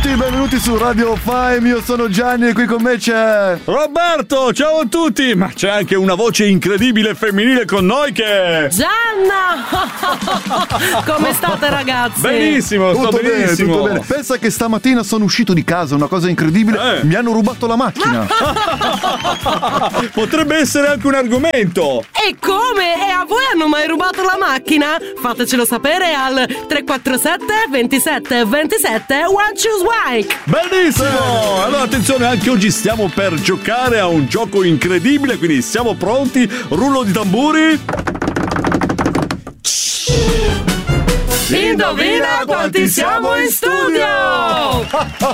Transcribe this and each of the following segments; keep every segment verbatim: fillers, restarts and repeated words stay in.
tutti, benvenuti su Radio Fime. Io sono Gianni e qui con me c'è Roberto. Ciao a tutti. Ma c'è anche una voce incredibile femminile con noi che Gianna. Come state ragazzi? Benissimo, sto tutto benissimo. bene, tutto bene. Pensa che stamattina sono uscito di casa, una cosa incredibile. Eh. Mi hanno rubato la macchina. Potrebbe essere anche un argomento. E come? E a voi hanno mai rubato la macchina? Fatecelo sapere al tre quattro sette ventisette ventisette One Choose Wike. Bellissimo. Allora attenzione, anche oggi stiamo per giocare a un gioco incredibile, quindi siamo pronti. Rullo di tamburi. Indovina quanti siamo in studio!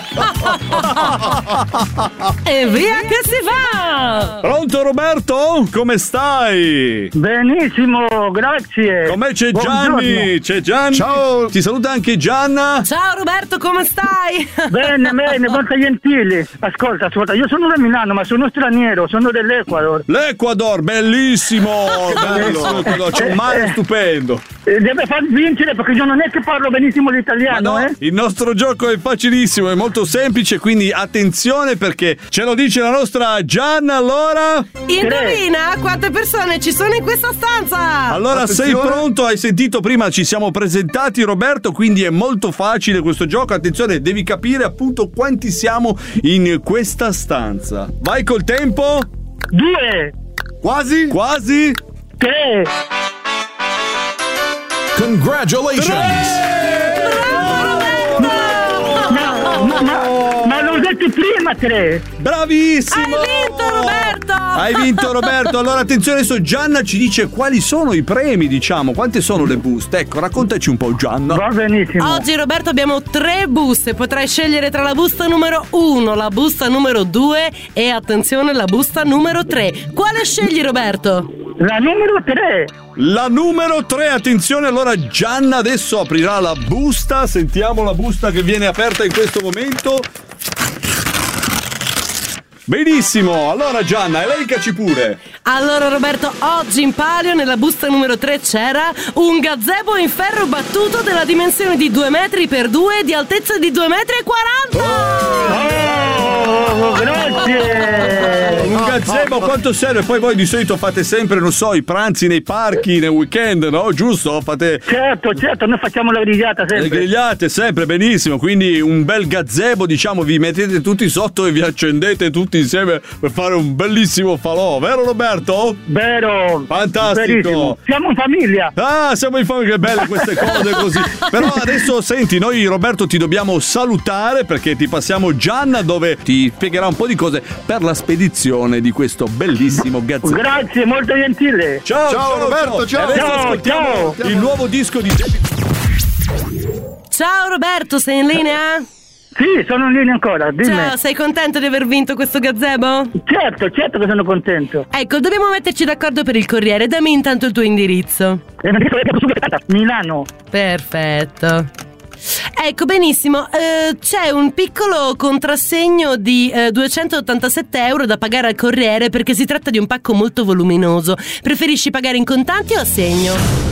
E via che si va! Pronto Roberto? Come stai? Benissimo, grazie. Con me c'è Buongiorno. Gianni. C'è Gianni. Ciao. Ti saluta anche Gianna. Ciao Roberto, come stai? Bene, bene, molto gentili. Ascolta, ascolta, io sono da Milano, ma sono straniero, sono dell'Ecuador. L'Ecuador, bellissimo. Bello, l'Ecuador, c'è un mare stupendo. Eh, Deve far vincere perché io non è che parlo benissimo l'italiano, Ma no, eh? il nostro gioco è facilissimo, è molto semplice, quindi attenzione perché ce lo dice la nostra Gianna. Allora, Indovina quante persone ci sono in questa stanza! allora sei Attenzione. pronto? Hai sentito prima, ci siamo presentati Roberto, quindi è molto facile questo gioco. Attenzione, devi capire appunto quanti siamo in questa stanza. Vai col tempo. Due, Quasi? Quasi. tre, Congratulations! ma, ma, ma, ma l'ho detto prima tre. Bravissimo! Hai vinto Roberto! Hai vinto Roberto. Allora attenzione, adesso Gianna ci dice quali sono i premi, diciamo, quante sono le buste. Ecco, raccontaci un po' Gianna. Va benissimo. Oggi Roberto abbiamo tre buste, potrai scegliere tra la busta numero uno, la busta numero due e attenzione la busta numero tre. Quale scegli Roberto? La numero tre. La numero tre, attenzione, allora Gianna adesso aprirà la busta. Sentiamo la busta che viene aperta in questo momento. Benissimo, allora Gianna, elencaci pure. Allora Roberto, oggi in palio nella busta numero tre c'era un gazebo in ferro battuto della dimensione di due metri per due e di altezza di due metri e quaranta. Oh, grazie. Un gazebo quanto serve? Poi voi di solito fate sempre, non so, i pranzi nei parchi, nei weekend, no? Giusto? Fate Certo, certo, noi facciamo la grigliata le sempre. grigliate sempre, benissimo. Quindi un bel gazebo, diciamo, vi mettete tutti sotto e vi accendete tutti insieme per fare un bellissimo falò, vero Roberto? Vero. Fantastico. Verissimo. Siamo in famiglia. Ah, siamo in famiglia, che belle queste cose così. Però adesso senti, noi Roberto ti dobbiamo salutare perché ti passiamo Gianna dove ti spiegherà un po' di cose per la spedizione di questo bellissimo gazebo. Grazie, molto gentile. Ciao, Ciao, Roberto, ciao. E adesso Ciao, ascoltiamo ciao. il nuovo disco di Ciao Roberto, sei in linea? Sì, sono in linea ancora, dimmi. Ciao, sei contento di aver vinto questo gazebo? Certo, certo che sono contento. Ecco, dobbiamo metterci d'accordo per il corriere, dammi intanto il tuo indirizzo. E mi dico che subito Milano. Perfetto. Ecco, benissimo, eh, c'è un piccolo contrassegno di eh, duecentottantasette euro da pagare al corriere perché si tratta di un pacco molto voluminoso. Preferisci pagare in contanti o a segno?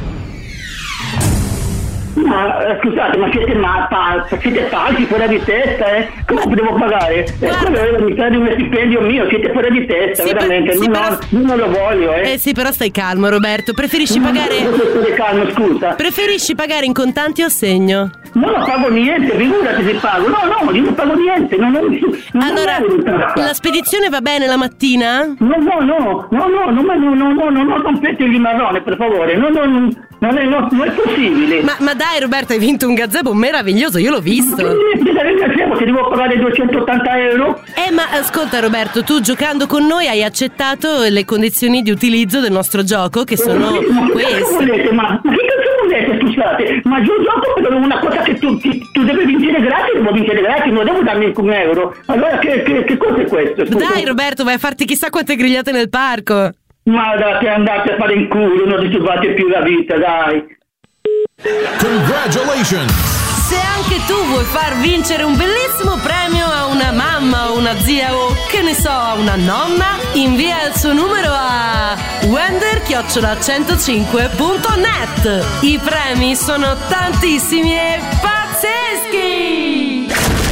Ma eh, scusate, ma siete ma, pa, siete falsi, fuori di testa, eh? Come devo pagare? Eh, quello è la metà di un stipendio mio, siete fuori di testa, Sì, per- veramente. sì, non, però- ho- non lo voglio, eh. Eh sì, però stai calmo Roberto, preferisci pagare... Stai calmo, scusa. Preferisci pagare in contanti o a segno? No, non pago niente, figurati se pago. No, no, io non pago niente. Non, non, non Allora, non ho- la spedizione va bene la mattina? No, no, no, no, no, no, no, no, no, no, no, non rompete il marrone, per favore. No, no, no, non è, no, non è possibile. Ma, ma dai Roberto, hai vinto un gazebo meraviglioso, io l'ho visto. Ti devo pagare duecentottanta euro? Eh ma ascolta Roberto, tu giocando con noi hai accettato le condizioni di utilizzo del nostro gioco che sono Ma che cazzo queste. volete, ma, ma che cazzo volete, scusate? Ma io gioco per una cosa che tu, ti, tu devi vincere gratis, devo vincere gratis, non devo darmi un euro. Allora che, che, che cosa è questo? Scusa. Dai Roberto, vai a farti chissà quante grigliate nel parco. Ma date, andate a fare in culo, non disturbate più la vita, dai. Congratulations! Se anche tu vuoi far vincere un bellissimo premio a una mamma o una zia o che ne so, a una nonna, invia il suo numero a wender chiocciola centocinque punto net. I premi sono tantissimi e pazzeschi!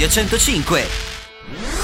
Radio centocinque.